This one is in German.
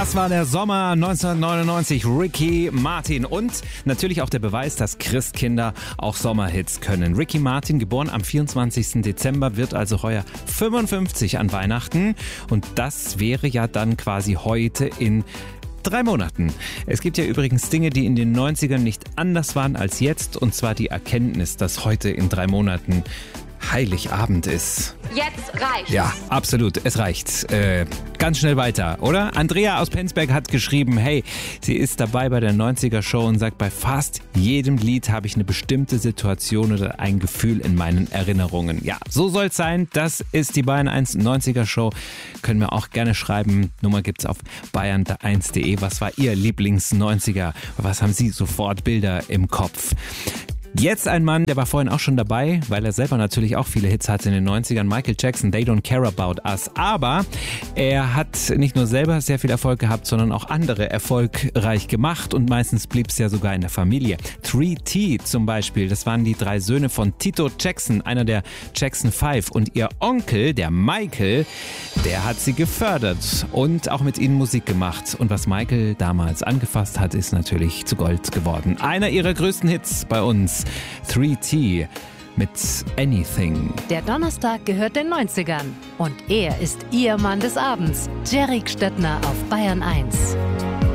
Das war der Sommer 1999, Ricky Martin. Und natürlich auch der Beweis, dass Christkinder auch Sommerhits können. Ricky Martin, geboren am 24. Dezember, wird also heuer 55 an Weihnachten. Und das wäre ja dann quasi heute in 3 Monaten. Es gibt ja übrigens Dinge, die in den 90ern nicht anders waren als jetzt. Und zwar die Erkenntnis, dass heute in 3 Monaten Heiligabend ist. Jetzt reicht's. Ja, absolut. Es reicht. Ganz schnell weiter, oder? Andrea aus Penzberg hat geschrieben, hey, sie ist dabei bei der 90er-Show und sagt, bei fast jedem Lied habe ich eine bestimmte Situation oder ein Gefühl in meinen Erinnerungen. Ja, so soll's sein. Das ist die Bayern 1 90er-Show. Können wir auch gerne schreiben. Nummer gibt's auf bayern1.de. Was war Ihr Lieblings-90er? Was haben Sie sofort Bilder im Kopf? Jetzt ein Mann, der war vorhin auch schon dabei, weil er selber natürlich auch viele Hits hatte in den 90ern. Michael Jackson, They Don't Care About Us. Aber er hat nicht nur selber sehr viel Erfolg gehabt, sondern auch andere erfolgreich gemacht. Und meistens blieb es ja sogar in der Familie. 3T zum Beispiel, das waren die 3 Söhne von Tito Jackson, einer der Jackson 5. Und ihr Onkel, der Michael, der hat sie gefördert und auch mit ihnen Musik gemacht. Und was Michael damals angefasst hat, ist natürlich zu Gold geworden. Einer ihrer größten Hits bei uns. 3T mit Anything. Der Donnerstag gehört den 90ern und er ist Ihr Mann des Abends. Jerry Stöttner auf Bayern 1.